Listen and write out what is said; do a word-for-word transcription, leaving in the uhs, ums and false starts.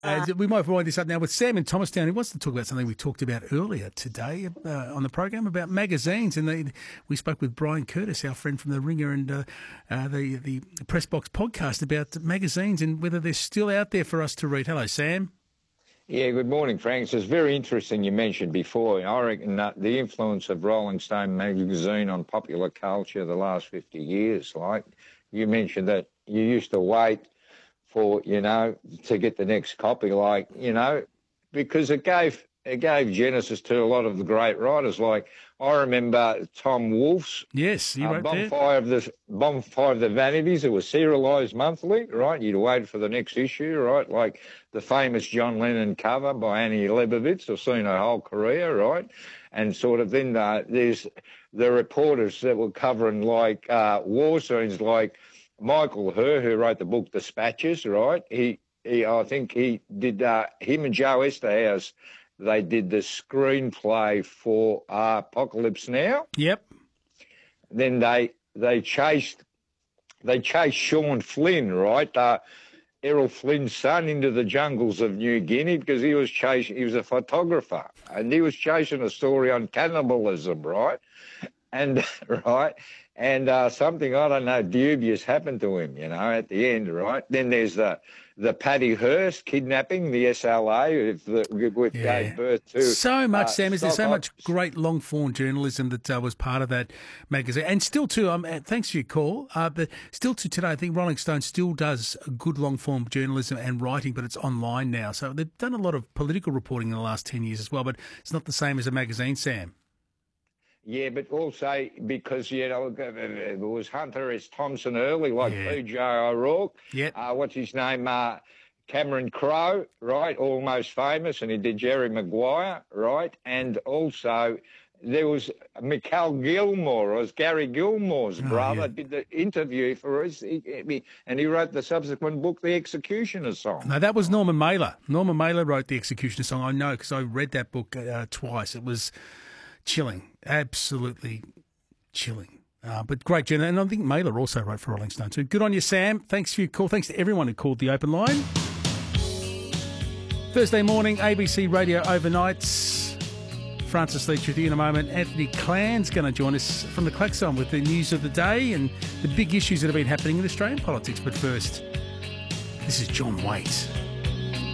Uh, we might wind this up now with Sam in Thomastown. He wants to talk about something we talked about earlier today uh, on the program about magazines. And they, we spoke with Brian Curtis, our friend from The Ringer and uh, uh, the, the Press Box podcast about magazines and whether they're still out there for us to read. Hello, Sam. Yeah, good morning, Frank. It's very interesting you mentioned before. I reckon that the influence of Rolling Stone magazine on popular culture the last fifty years, like you mentioned that you used to wait for, you know, to get the next copy, like, you know, because it gave it gave genesis to a lot of the great writers. Like, I remember Tom Wolfe's yes, he uh, wrote Bonfire of the Bonfire of the Vanities. It was serialised monthly, right? You'd wait for the next issue, right? Like the famous John Lennon cover by Annie Leibovitz. I've seen her whole career, right? And sort of then uh, there's the reporters that were covering like uh, war scenes, like Michael Herr, who wrote the book Dispatches, right? He, he I think he did, uh, him and Joe Esterhaus, they did the screenplay for uh, Apocalypse Now. Yep. Then they they chased they chased Sean Flynn, right? Uh, Errol Flynn's son into the jungles of New Guinea because he was chasing, he was a photographer and he was chasing a story on cannibalism, right? And, right? And uh, something, I don't know, dubious happened to him, you know, at the end, right? Then there's the the Patty Hearst kidnapping, the S L A, which yeah. gave birth to... So much, uh, Sam. Is there so much great long-form journalism that uh, was part of that magazine? And still, too, um, thanks for your call, uh, but still to today, I think Rolling Stone still does good long-form journalism and writing, but it's online now. So they've done a lot of political reporting in the last ten years as well, but it's not the same as a magazine, Sam. Yeah, but also because, you know, it was Hunter S. Thompson early, like yeah. P J O'Rourke. Yep. Uh, what's his name? Uh, Cameron Crowe, right? Almost famous. And he did Jerry Maguire, right? And also there was Mikhail Gilmore, or was Gary Gilmore's oh, brother, yeah. did the interview for us. He, and he wrote the subsequent book, The Executioner Song. No, that was Norman Mailer. Norman Mailer wrote The Executioner Song. I know because I read that book uh, twice. It was chilling, absolutely chilling. Uh, but great journal. And I think Mailer also wrote for Rolling Stone too. Good on you, Sam. Thanks for your call. Thanks to everyone who called the open line. Thursday morning, A B C Radio Overnights. Francis Leach with you in a moment. Anthony Clan's going to join us from the Klaxon with the news of the day and the big issues that have been happening in Australian politics. But first, this is John Waite.